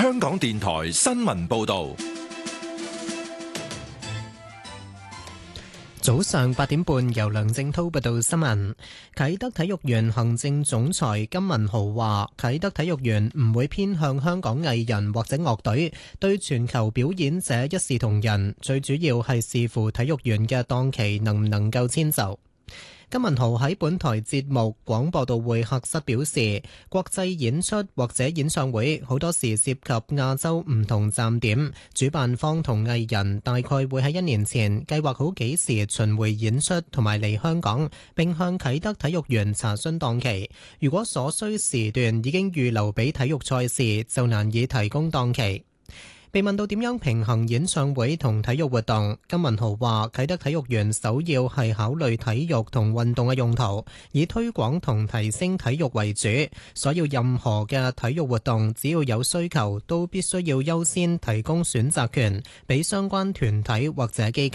香港電台新聞報道。 早上8點半，由梁正滔報道新聞。啟德體育園行政總裁金文豪話，啟德體育園唔會偏向香港藝人或者樂隊，對全球表演者一視同仁，最主要係視乎體育園嘅檔期能唔能夠遷就。金文豪喺本台節目廣播道會客室表示，國際演出或者演唱會好多時涉及亞洲唔同站點，主辦方同藝人大概會喺1年前計劃好幾時巡迴演出同埋嚟香港，並向啟德體育園查詢檔期。如果所需時段已經預留俾體育賽事，就難以提供檔期。被問到點樣平衡演唱會同體育活動，金文豪話：啟德體育園首要係考慮體育同運動嘅用途，以推廣同提升體育為主。所有任何嘅體育活動，只要有需求，都必須要優先提供選擇權俾相關團體或者機構。